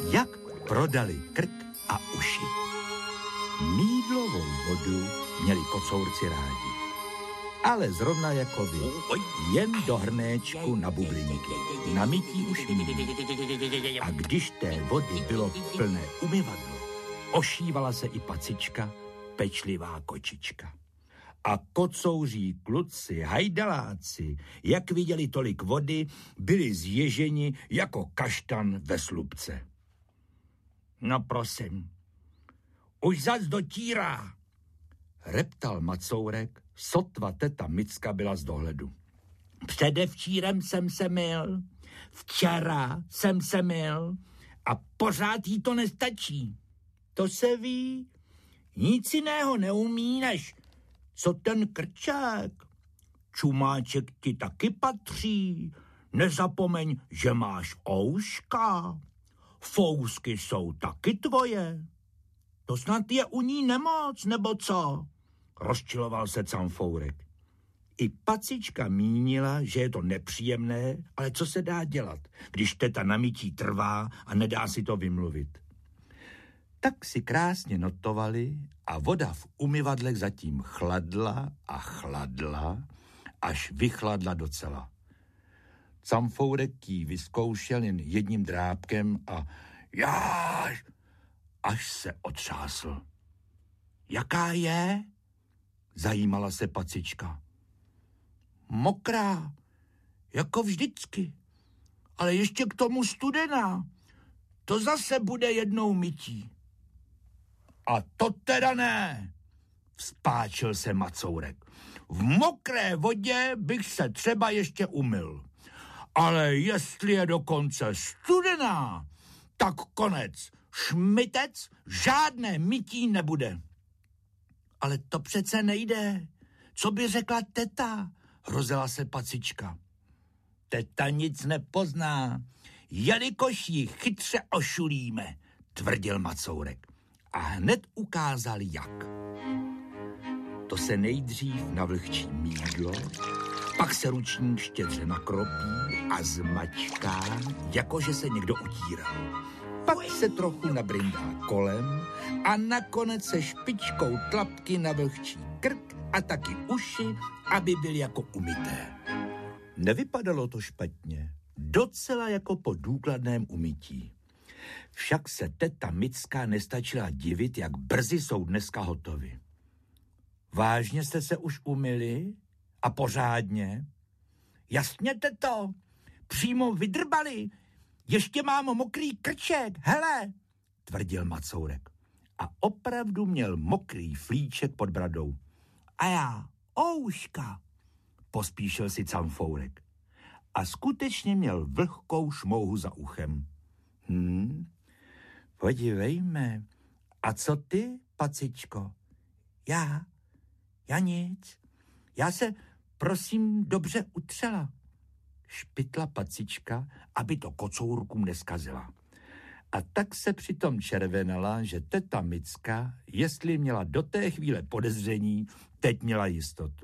jak prodali krk a uši. Mýdlovou vodu měli kocourci rádi, ale zrovna jako vy, jen do hrnéčku na bublinky, na mytí uší. A když té vody bylo plné umyvadlo, ošívala se i pacička, pečlivá kočička. A kocouří kluci, hajdaláci, jak viděli tolik vody, byli zježeni jako kaštan ve slupce. No prosím, už zas dotírá, reptal Macourek, sotva teta Micka byla z dohledu. Předevčírem jsem se myl, včera jsem se myl a pořád jí to nestačí. To se ví, nic jiného neumí, než co ten krčák. Čumáček ti taky patří, nezapomeň, že máš ouška. Fousky jsou taky tvoje. To snad je u ní nemoc, nebo co? Rozčiloval se Canfourek. I pacička mínila, že je to nepříjemné, ale co se dá dělat, když teta na mytí trvá a nedá si to vymluvit. Tak si krásně notovali a voda v umyvadlech zatím chladla a chladla, až vychladla docela. Canfourek ji vyzkoušel jen jedním drábkem a jáž, až se otřásl. Jaká je? Zajímala se pacička. Mokrá, jako vždycky, ale ještě k tomu studená. To zase bude jednou mytí. A to teda ne, vzpáčil se Macourek. V mokré vodě bych se třeba ještě umyl. Ale jestli je dokonce studená, tak konec. Šmitec, žádné mytí nebude. Ale to přece nejde. Co by řekla teta? Hrozila se pacička. Teta nic nepozná, jelikož ji chytře ošulíme, tvrdil Macourek. A hned ukázal jak. To se nejdřív navlhčí mýdlo, pak se ručník štědře nakropí a zmačká, jakože se někdo utíral. Pak se trochu nabrindá kolem a nakonec se špičkou tlapky navlhčí krk a taky uši, aby byly jako umyté. Nevypadalo to špatně, docela jako po důkladném umytí. Však se teta Micka nestačila divit, jak brzy jsou dneska hotovi. Vážně jste se už umyli? A pořádně? Jasně, teto, přímo vydrbali. Ještě mám mokrý krček, hele, tvrdil Macourek. A opravdu měl mokrý flíček pod bradou. A já, ouška, pospíšil si Canfourek. A skutečně měl vlhkou šmouhu za uchem. Podívejme. A co ty, pacičko? Já nic. Já se, prosím, dobře utřela. Špitla pacička, aby to kocourkům neskazila. A tak se přitom červenala, že teta Micka, jestli měla do té chvíle podezření, teď měla jistotu.